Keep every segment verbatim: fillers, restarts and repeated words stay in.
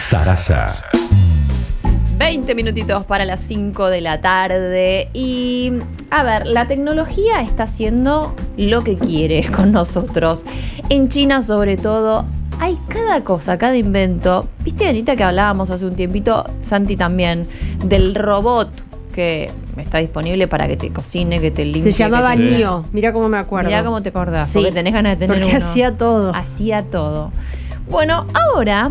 Sarasa. veinte minutitos para las cinco de la tarde. Y, a ver, la tecnología está haciendo lo que quiere con nosotros. En China, sobre todo, hay cada cosa, cada invento. ¿Viste, Anita, que hablábamos hace un tiempito, Santi también, del robot que está disponible para que te cocine, que te limpie? Se llamaba te... Nio. Mirá cómo me acuerdo. Mirá cómo te acordás, sí, porque tenés ganas de tener porque uno. hacía todo. Hacía todo. Bueno, ahora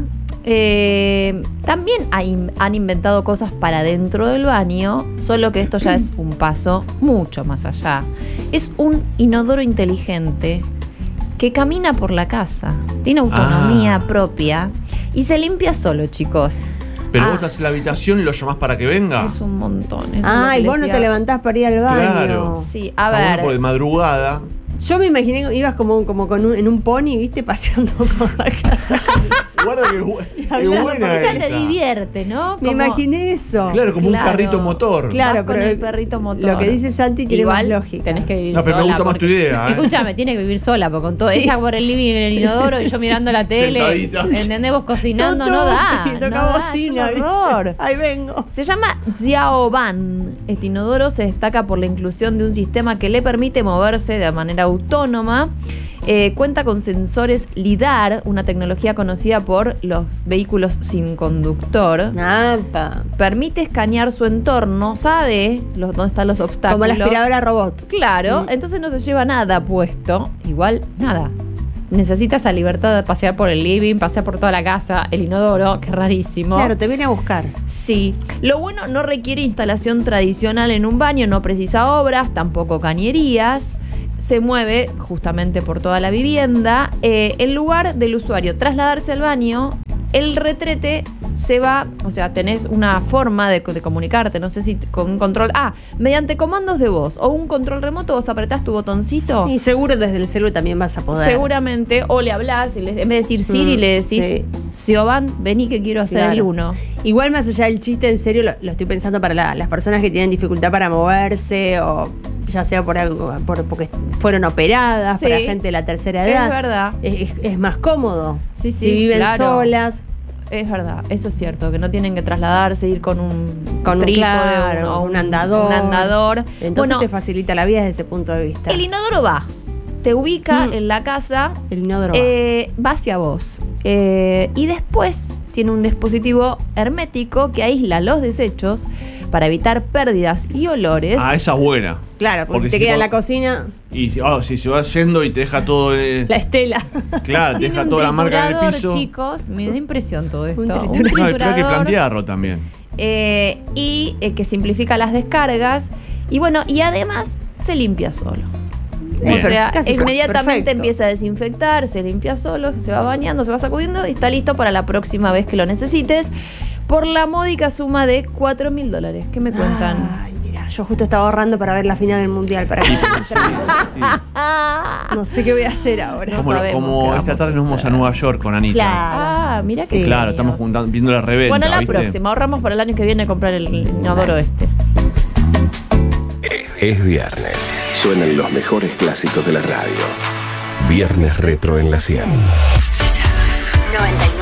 eh, también hay, han inventado cosas para dentro del baño, solo que esto ya es un paso mucho más allá. Es un inodoro inteligente que camina por la casa, tiene autonomía Ah. propia y se limpia solo, chicos. Pero Ah. vos estás en la habitación y lo llamás para que venga. Es un montón. Es Ah, lo que y les vos no iba- te levantás para ir al baño. Claro. Sí, a Está bueno ver. porque de madrugada. Yo me imaginé que ibas como, como con un, en un pony, ¿viste? Paseando por la casa. Guarda que bu- qué Esa- buena Esa esa. te divierte, ¿no? Me Como- imaginé eso. Claro, como Claro. un carrito motor. Claro, Vas con pero el perrito motor. lo que dice Santi tiene Igual más lógica. tenés que vivir No, pero sola. me gusta más porque- tu idea, ¿eh? Escúchame, tiene que vivir sola, porque con todo Sí. ella por el living en el inodoro y yo mirando la tele, Sentadita. ¿entendés? Vos cocinando, Tutú, no da. y No toca da, bocina, es un ¿viste? horror. Ahí vengo. Se llama Xiaoban. Este inodoro se destaca por la inclusión de un sistema que le permite moverse de manera autónoma. Eh, cuenta con sensores LIDAR, una tecnología conocida por los vehículos sin conductor. Nada. Permite escanear su entorno, sabe los, dónde están los obstáculos. Como la aspiradora robot. Claro, Mm. entonces no se lleva nada puesto. Igual, nada. Necesita esa libertad de pasear por el living, pasear por toda la casa, el inodoro, qué rarísimo. Claro, te viene a buscar. Sí. Lo bueno, no requiere instalación tradicional en un baño, no precisa obras, tampoco cañerías. Se mueve justamente por toda la vivienda. Eh, en lugar del usuario trasladarse al baño, el retrete se va, o sea, tenés una forma de, de comunicarte, no sé si con un control, ah, mediante comandos de voz o un control remoto, vos apretás tu botoncito. Sí, seguro desde el celular también vas a poder. Seguramente, o le hablás, y le- en vez de decir Siri, Mm, le decís, sí. Sioban, vení que quiero hacer Claro. el uno. Igual más allá del chiste, en serio, lo, lo estoy pensando para la- las personas que tienen dificultad para moverse o ya sea por algo, por, porque fueron operadas, Sí. para gente de la tercera Es edad. verdad. Es, es- es más cómodo. Sí, sí, si viven claro. solas. Es verdad, eso es cierto, que no tienen que trasladarse, ir con un Con un, trípode claro, o un andador. Un andador. Entonces Bueno, te facilita la vida desde ese punto de vista. el inodoro va, te ubica Mm. en la casa, El inodoro va. eh, va hacia vos. Eh, y después tiene un dispositivo hermético que aísla los desechos para evitar pérdidas y olores. Ah, esa buena. Claro, porque, porque si te si queda en vos- la cocina, Y si- oh, si se va yendo y te deja todo. eh, la estela. claro, te Tiene deja un toda la marca en el triturador, piso. chicos, me da impresión todo esto. Un Un triturador. No, pero hay que triturador. plantearlo también. Eh, y eh, que simplifica las descargas y bueno, y además se limpia solo. Bien. O sea, Casi inmediatamente perfecto. empieza a desinfectar, se limpia solo, se va bañando, se va sacudiendo y está listo para la próxima vez que lo necesites por la módica suma de cuatro mil dólares. ¿Qué me cuentan? Ay, mira, yo justo estaba ahorrando para ver la final del mundial. Para que Sí, sí. Ah, no sé qué voy a hacer ahora. No Como, sabemos como qué esta vamos tarde a nos vamos a hacer. Nueva York con Anita. Claro. ah, mira Sí. qué Claro, genios. estamos juntando, viendo la reventa. Bueno, la ¿viste? próxima, ahorramos para el año que viene comprar el inodoro este. Es viernes. Suenan los mejores clásicos de la radio. Viernes retro en la cien. noventa y